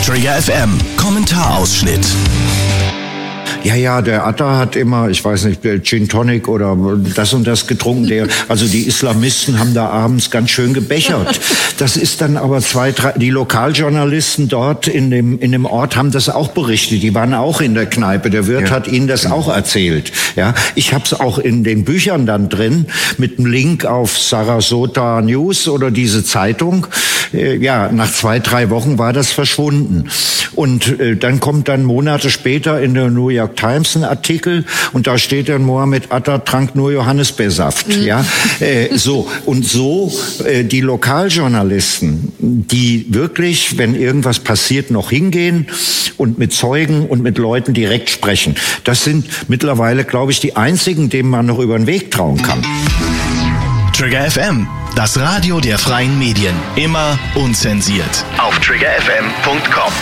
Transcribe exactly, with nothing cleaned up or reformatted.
Trigger F M, Kommentarausschnitt. Ja, ja, der Atta hat immer, ich weiß nicht, Gin Tonic oder das und das getrunken. Der, also die Islamisten haben da abends ganz schön gebechert. Das ist dann aber zwei, drei, die Lokaljournalisten dort in dem, in dem Ort haben das auch berichtet. Die waren auch in der Kneipe. Der Wirt ja. hat ihnen das auch erzählt. Ja, ich habe es auch in den Büchern dann drin mit einem Link auf Sarasota News oder diese Zeitung. Äh, ja, nach zwei, drei Wochen war das verschwunden. Und äh, dann kommt dann Monate später in der New York Times ein Artikel und da steht dann, Mohammed Atta trank nur Johannisbeersaft. Mhm. Ja, äh, so und so äh, die Lokaljournalisten, die wirklich, wenn irgendwas passiert, noch hingehen und mit Zeugen und mit Leuten direkt sprechen. Das sind mittlerweile, glaube ich, die einzigen, denen man noch über den Weg trauen kann. Trigger F M, das Radio der freien Medien, immer unzensiert auf trigger f m punkt com.